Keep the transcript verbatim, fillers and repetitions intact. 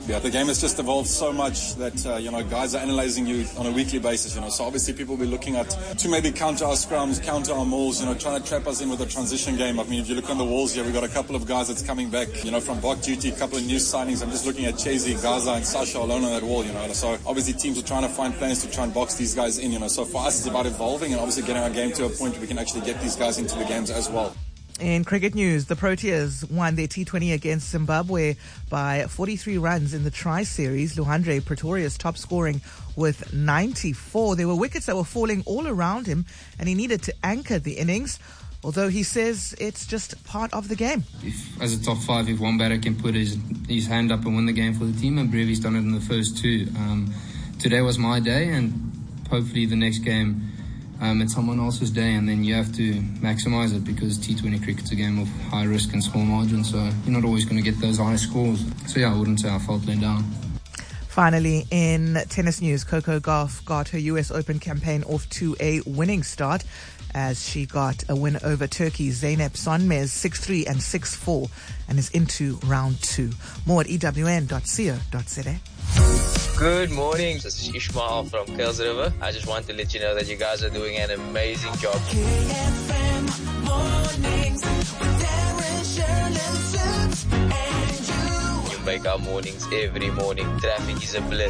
Yeah, the game has just evolved so much that, uh, you know, guys are analysing you on a weekly basis, you know. So obviously people will be looking at to maybe counter our scrums, counter our mauls, you know, trying to trap us in with a transition game. I mean, if you look on the walls here, we've got a couple of guys that's coming back, you know, from Bok Duty, a couple of new signings. I'm just looking at Chezi, Gaza and Sasha alone on that wall, you know. So obviously teams are trying to find plans to try and box these guys in, you know. So for us, it's about evolving and obviously getting our game to a point where we can actually get these guys into the games as well. In cricket news, the Proteas won their T twenty against Zimbabwe by forty-three runs in the Tri-Series. Luhandre Pretorius top scoring with ninety-four. There were wickets that were falling all around him and he needed to anchor the innings, although he says it's just part of the game. If, as a top five, if one batter can put his, his hand up and win the game for the team, and Brevi's done it in the first two. Um, today was my day, and hopefully the next game Um, it's someone else's day, and then you have to maximise it because T twenty cricket's a game of high risk and small margin, so you're not always going to get those high scores. So yeah, I wouldn't say I felt let down. Finally, in tennis news, Coco Gauff got her U S Open campaign off to a winning start as she got a win over Turkey's Zeynep Sonmez six three and six four and is into round two. More at E W N dot co dot za. Good morning, this is Ishmael from Kuils River. I just want to let you know that you guys are doing an amazing job. K F M mornings with Darren, Shirley, Sims, and you. You make our mornings every morning. Traffic is a bliss.